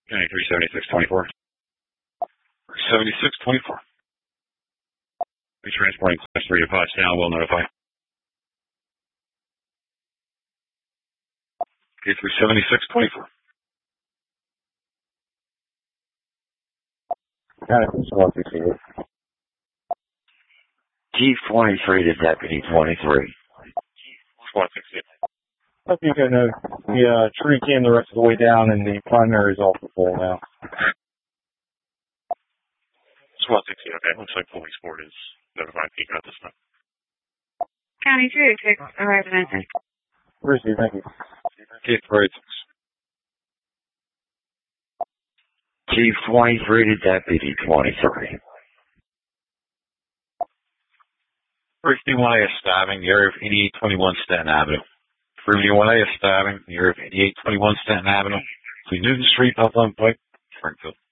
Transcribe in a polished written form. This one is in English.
County 37624. 7624. Be transporting class 3 to Pottstown. Will notify. Okay, 37624. T23 to Deputy 23. Squad 68. I think I know the tree came the rest of the way down and the primary is off the pole now. Squad 68, okay. Looks like police board is notified peak at this time. County 206, resident. Risky, thank you. Okay, 386. T23 to Deputy 23. 351A is stabbing, the area of 8821 Stanton Avenue. 351A is stabbing, the area of 8821 Stanton Avenue. Between Newton Street, Upland Pike, Springfield.